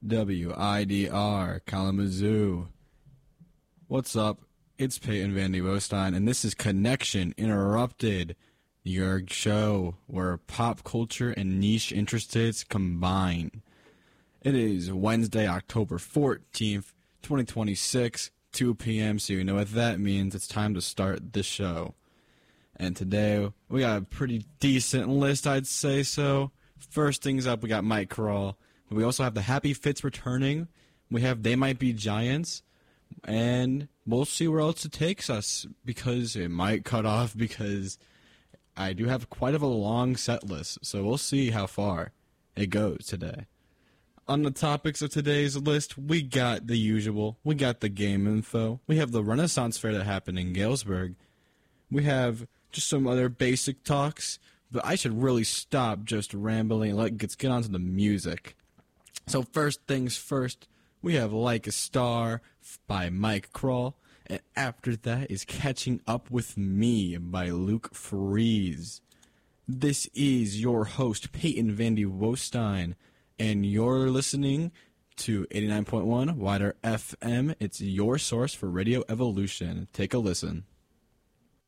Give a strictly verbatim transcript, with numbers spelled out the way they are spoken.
W I D R Kalamazoo. What's up? It's Peyton Vandy Wostein, and this is Connection Interrupted, your show where pop culture and niche interests combine. It is Wednesday, October fourteenth, twenty twenty-six, two p.m., so you know what that means. It's time to start the show. And today, we got a pretty decent list, I'd say so. First things up, we got Mike Crawl. We also have the Happy Fits returning. We have They Might Be Giants. And we'll see where else it takes us, because it might cut off, because I do have quite of a long set list. So we'll see how far it goes today. On the topics of today's list, we got the usual. We got the game info. We have the Renaissance Fair that happened in Galesburg. We have just some other basic talks. But I should really stop just rambling and let, let's get on to the music. So first things first, we have Like a Star by Mike Crawl. And after that is Catching Up With Me by Luke Freeze. This is your host, Peyton Vandy Wostein. And you're listening to eighty-nine point one Wider F M. It's your source for Radio Evolution. Take a listen.